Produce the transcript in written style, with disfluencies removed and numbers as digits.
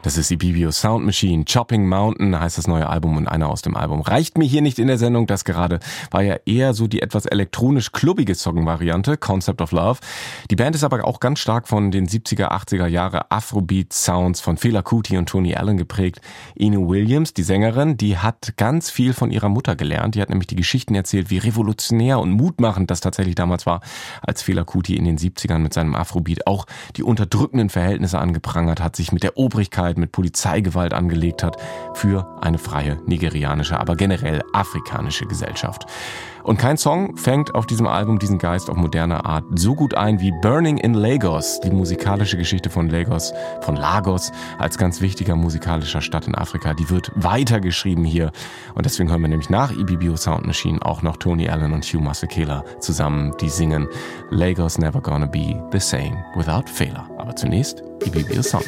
Das ist Ibibio Sound Machine. Chopping Mountain heißt das neue Album und einer aus dem Album. Reicht mir hier nicht in der Sendung, das gerade war ja eher so die etwas elektronisch klubbige Songvariante, Concept of Love. Die Band ist aber auch ganz stark von den 70er, 80er Jahre Afrobeat-Sounds von Fela Kuti und Tony Allen geprägt. Inu Williams, die Sängerin, die hat ganz viel von ihrer Mutter gelernt. Die hat nämlich die Geschichten erzählt, wie revolutionär und mutmachend das tatsächlich damals war, als Fela Kuti in den 70ern mit seinem Afrobeat auch die unterdrückenden Verhältnisse angeprangert hat, sich mit der Obrigkeit, mit Polizeigewalt angelegt hat für eine freie nigerianische, aber generell afrikanische Gesellschaft. Und kein Song fängt auf diesem Album diesen Geist auf moderne Art so gut ein wie Burning in Lagos, die musikalische Geschichte von Lagos als ganz wichtiger musikalischer Stadt in Afrika. Die wird weitergeschrieben hier und deswegen hören wir nämlich nach Ibibio Sound Machine auch noch Tony Allen und Hugh Masekela zusammen, die singen Lagos never gonna be the same without Fela. Aber zunächst Ibibio Sound